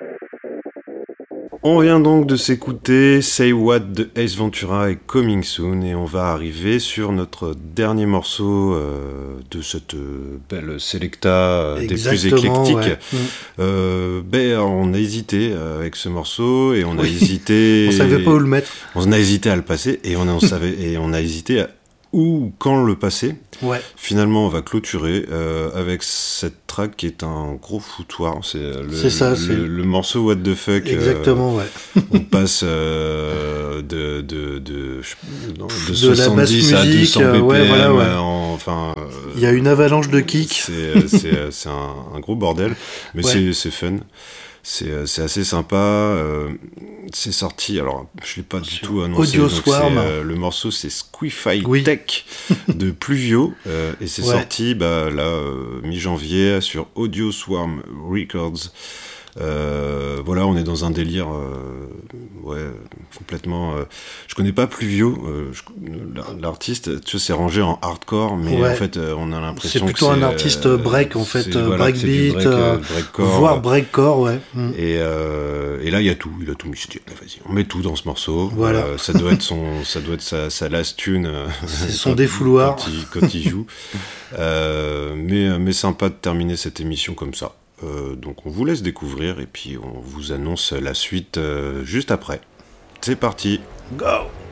On vient donc de s'écouter Say What de Ace Ventura et Coming Soon, et on va arriver sur notre dernier morceau de cette belle selecta des plus éclectiques. Ouais. On a hésité avec ce morceau et on a hésité. On savait pas où le mettre. On a hésité à le passer et on a hésité à ou quand le passer. Ouais. Finalement, on va clôturer avec cette track qui est un gros foutoir. C'est le morceau What the Fuck. Exactement, ouais. On passe de 70 à 200 BPM. Ouais, voilà, ouais. Il y a une avalanche de kicks. C'est un gros bordel, mais ouais. c'est fun. C'est assez sympa. C'est sorti, alors je l'ai pas du tout annoncé. Audio Swarm. Le morceau c'est Squify Tech de Pluvio et c'est sorti mi-janvier sur Audio Swarm Records. Voilà, on est dans un délire complètement je connais pas Pluvio, l'artiste, tu sais, c'est rangé en hardcore, mais en fait on a l'impression c'est plutôt un artiste break en fait, breakbeat, voire breakcore, ouais. Et là il a tout misté. Vas-y, on met tout dans ce morceau. Voilà. Ça doit être sa last tune. C'est son défouloir quand il joue. Mais sympa de terminer cette émission comme ça. Donc on vous laisse découvrir et puis on vous annonce la suite juste après. C'est parti. Go!